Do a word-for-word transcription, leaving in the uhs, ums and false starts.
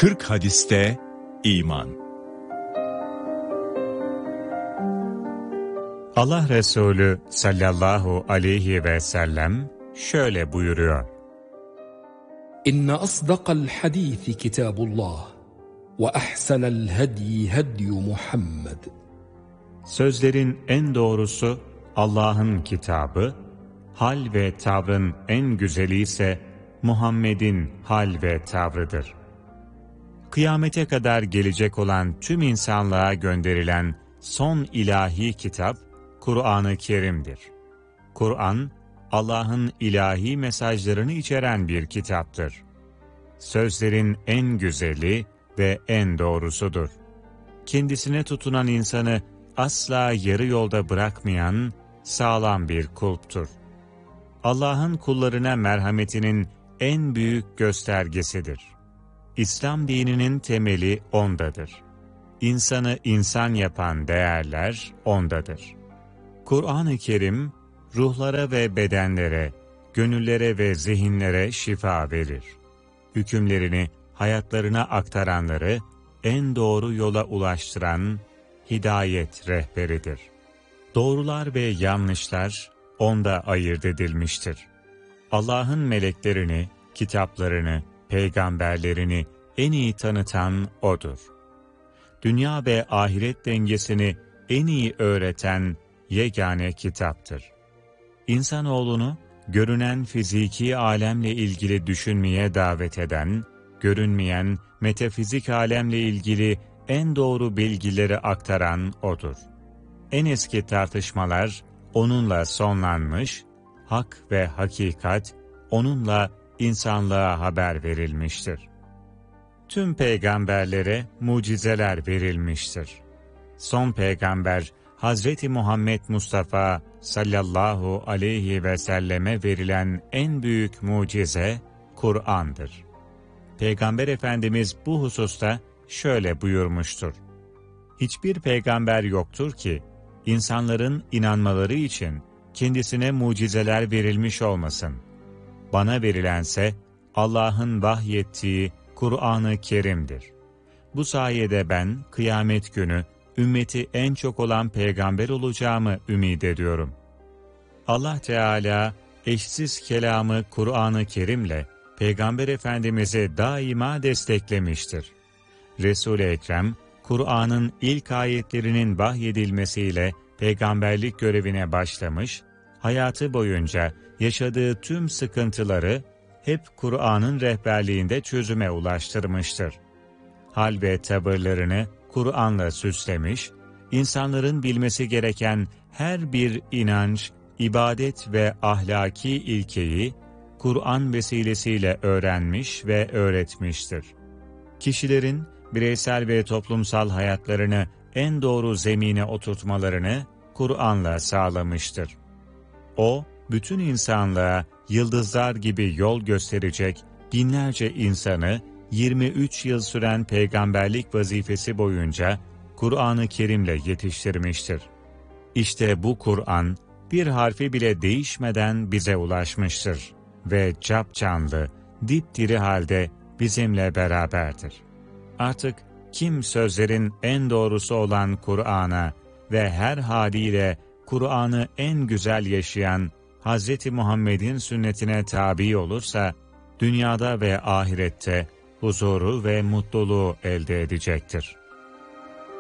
kırk hadiste iman. Allah Resulü sallallahu aleyhi ve sellem şöyle buyuruyor: İnne asdaqal hadisi kitabullah ve ahsanal hadi hadyu Muhammed. Sözlerin en doğrusu Allah'ın kitabı, hal ve tavrın en güzeli ise Muhammed'in hal ve tavrıdır. Kıyamete kadar gelecek olan tüm insanlığa gönderilen son ilahi kitap, Kur'an-ı Kerim'dir. Kur'an, Allah'ın ilahi mesajlarını içeren bir kitaptır. Sözlerin en güzeli ve en doğrusudur. Kendisine tutunan insanı asla yarı yolda bırakmayan sağlam bir kulptur. Allah'ın kullarına merhametinin en büyük göstergesidir. İslam dininin temeli ondadır. İnsanı insan yapan değerler ondadır. Kur'an-ı Kerim, ruhlara ve bedenlere, gönüllere ve zihinlere şifa verir. Hükümlerini hayatlarına aktaranları en doğru yola ulaştıran hidayet rehberidir. Doğrular ve yanlışlar onda ayırt edilmiştir. Allah'ın meleklerini, kitaplarını, peygamberlerini en iyi tanıtan O'dur. Dünya ve ahiret dengesini en iyi öğreten yegane kitaptır. İnsanoğlunu görünen fiziki alemle ilgili düşünmeye davet eden, görünmeyen metafizik alemle ilgili en doğru bilgileri aktaran O'dur. En eski tartışmalar onunla sonlanmış, hak ve hakikat onunla insanlığa haber verilmiştir. Tüm peygamberlere mucizeler verilmiştir. Son peygamber Hazreti Muhammed Mustafa sallallahu aleyhi ve selleme verilen en büyük mucize Kur'an'dır. Peygamber Efendimiz bu hususta şöyle buyurmuştur: Hiçbir peygamber yoktur ki insanların inanmaları için kendisine mucizeler verilmiş olmasın. Bana verilense Allah'ın vahyettiği Kur'an-ı Kerim'dir. Bu sayede ben kıyamet günü ümmeti en çok olan peygamber olacağımı ümit ediyorum. Allah Teala eşsiz kelamı Kur'an-ı Kerim'le Peygamber Efendimiz'i daima desteklemiştir. Resul-i Ekrem, Kur'an'ın ilk ayetlerinin vahyedilmesiyle peygamberlik görevine başlamış, hayatı boyunca yaşadığı tüm sıkıntıları hep Kur'an'ın rehberliğinde çözüme ulaştırmıştır. Hal ve tavırlarını Kur'an'la süslemiş, insanların bilmesi gereken her bir inanç, ibadet ve ahlaki ilkeyi Kur'an vesilesiyle öğrenmiş ve öğretmiştir. Kişilerin bireysel ve toplumsal hayatlarını en doğru zemine oturtmalarını Kur'an'la sağlamıştır. O, bütün insanlığa yıldızlar gibi yol gösterecek binlerce insanı yirmi üç yıl süren peygamberlik vazifesi boyunca Kur'an-ı Kerim'le yetiştirmiştir. İşte bu Kur'an bir harfi bile değişmeden bize ulaşmıştır ve capcanlı, dipdiri halde bizimle beraberdir. Artık kim sözlerin en doğrusu olan Kur'an'a ve her haliyle Kur'an'ı en güzel yaşayan Hazreti Muhammed'in sünnetine tabi olursa, dünyada ve ahirette huzuru ve mutluluğu elde edecektir.